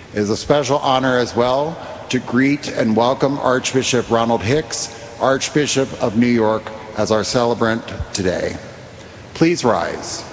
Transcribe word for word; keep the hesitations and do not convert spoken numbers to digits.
It is a special honor as well to greet and welcome Archbishop Ronald Hicks, Archbishop of New York, as our celebrant today. Please rise.